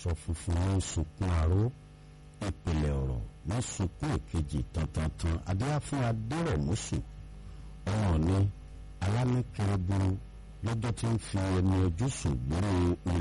aṣọ funfun ní sunkún aró ìpìlẹ̀ ọ̀rọ̀ ní sunkún èkejì tantantan adéá fún adérọ̀mùsù ọ̀rọ̀ ní alámẹ́kẹrẹburu lọ́jọ́ tí ń fi ẹni ojú sùn gbóró